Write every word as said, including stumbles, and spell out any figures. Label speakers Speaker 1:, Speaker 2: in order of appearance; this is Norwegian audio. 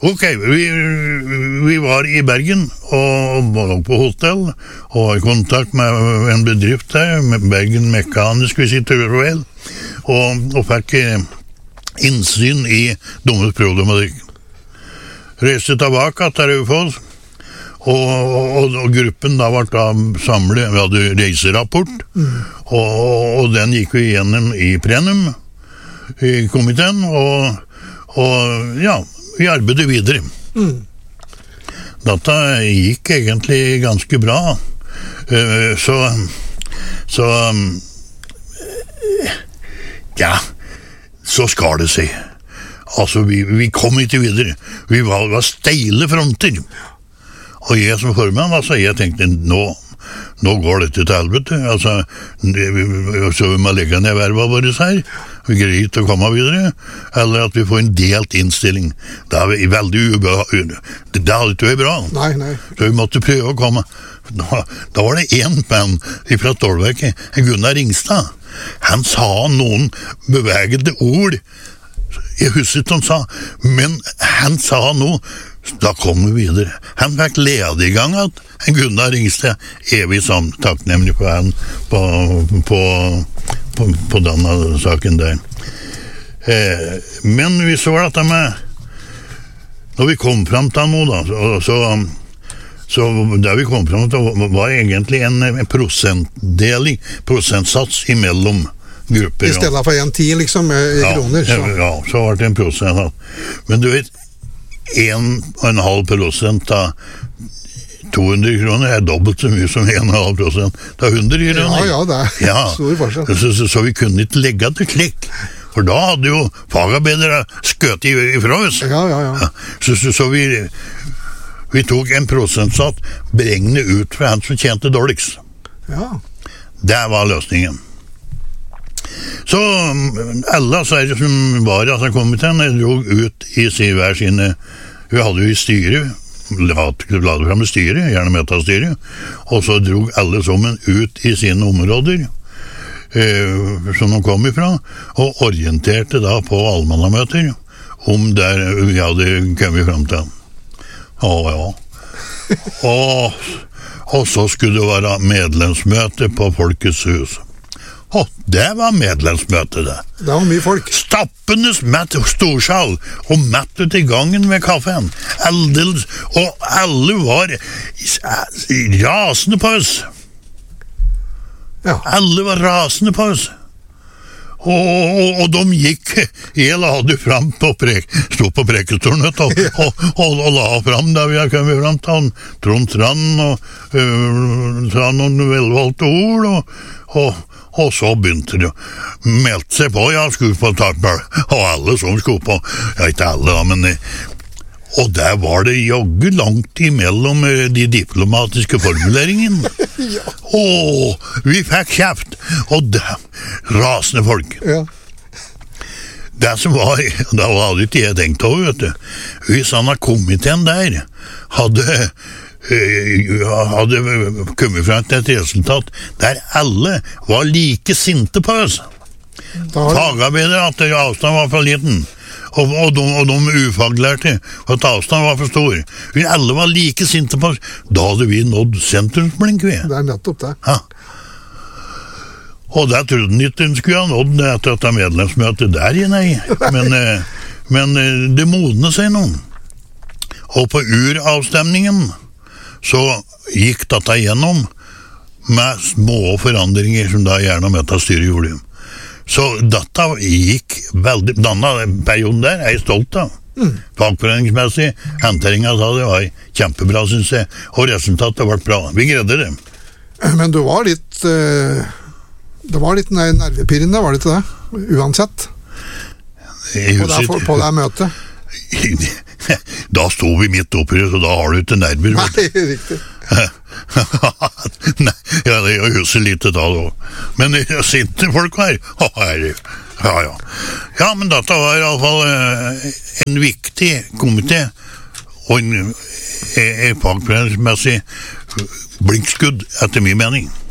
Speaker 1: Ok, vi, vi var i Bergen og var på hotell og var i kontakt med en bedrift der, med Bergen Mekanisk Visitorvel, og, og fikk innsyn i deres problematikk. Reiste tilbake til Raufoss, og, og, og gruppen da var da samlet, vi hadde reiserapport, mm. og, og den gikk vi gjennom i plenum, i komiteen, og, og ja, vi arbeidet videre. Mm. Dette gikk egentlig ganske bra, uh, så, så ja, så skal det seg. Altså, vi, vi kom ikke videre. Vi var, var steile fronter. Og jeg som formann, altså, jeg tenkte, nå, nå går dette til helvete. Altså, så vi må legge ned verva våre her. Vi greier ikke å komme videre. Eller at vi får en delt innstilling. Det er veldig ubehagelig. Det hadde ikke vært bra.
Speaker 2: Nei, nei.
Speaker 1: Så vi måtte prøve å komme. Da, da var det en mann fra Stålverket, Gunnar Ringstad. Han sa noen bevegede ord. Jeg husker ikke han sa, men han sa noe, da kom vi videre. Han fikk lede i gang at Gunnar Ringstad, evig som takknemlig på han på, på, på, på denne saken der. Eh, men vi så dette med, når vi kom frem til noe da, så, så, så det vi kom frem til var egentlig en, en prosentdeling, prosentsats imellom grupper.
Speaker 2: I stedet for en ti liksom i
Speaker 1: ja,
Speaker 2: kroner. Så.
Speaker 1: Ja, så var det en prosent. Men du vet, en og en halv prosent av to hundre kroner er dobbelt så mye som en og en halv prosent. Det er hundre kroner.
Speaker 2: Ja, ja, det er
Speaker 1: ja.
Speaker 2: stor forskjell.
Speaker 1: Så, så, så vi kunne ikke legge det slik. For da hadde jo fagarbeidere skøt ifra oss.
Speaker 2: Ja, ja, ja.
Speaker 1: ja. Så, så, så vi, vi tok en prosentsatt beregnet ut for han som tjente dårligst.
Speaker 2: Ja.
Speaker 1: Det var løsningen. Så alle som var i altså, komiteen drog ut i hver sine, vi hadde jo i styret, la det frem i styret, gjerne metastyret, og så drog alle sammen ut i sine områder eh, som de kom ifra, og orienterte da på allmannamøter om der vi hadde kommet frem til. Å ja. Og, og så skulle det være medlemsmøte på Folkets hus. Å, det var medlemsmøte det.
Speaker 2: Det var mye folk.
Speaker 1: Stappendes mett storsal, og mett ut i gangen med kaffen. Aldels, og alle var rasende på oss.
Speaker 2: Ja.
Speaker 1: Alle var rasende på oss. Og, og, og de gikk, jeg la det frem på prek, stod på prekestolen, og, og, og, og la frem der vi har kommet frem til Trond Strand, og øh, sa noen velvalgte ord, og, og Og så begynte det å melde seg på, ja, skulle på Tartbøl, og alle som skulle på, ja, ikke alle da, men, og der var det jogge langt imellom de diplomatiske formuleringene. Ja. Og vi fikk kjeft, og det, rasende folk. Ja. Det som var, da hadde ikke jeg tenkt over, vet du, hvis han av komiteen der hadde hadde kommet frem til et resultat der alle var like sinte på oss. Fagarbeidere at avstand var for liten, og, og, de, og de ufaglærte at avstand var for stor. Vi alle var like sinte på oss. Da hadde vi nådd sentrumsblink, vi.
Speaker 2: Det er nettopp det.
Speaker 1: Ja. Og det trodde han ikke han skulle ha nådd etter dette medlemsmøtet der, nei. Men, men det modnet seg noen. Og på uravstemningen så gikk dette igjennom med små forandringer som da gjerne med styret gjorde. Så dette gikk veldig, denne perioden der er jeg stolt av. Mm. Fagforeningsmessig, henteringen av det var kjempebra, synes jeg, og resultatet ble bra. Vi greide det.
Speaker 2: Men du var litt, det var litt nervepirrende, var det ikke det? Uansett. På det, for, på det møtet.
Speaker 1: Da stod vi midt oppi det, så da har du ikke nerver.
Speaker 2: Nei, riktig.
Speaker 1: Nei, ja, det er jo så lite da da. Men sinte folk her, å, herre, ja, ja. Ja, men dette var i alle fall en viktig komité, og en, en fagforeningsmessig blinkskudd, etter min mening.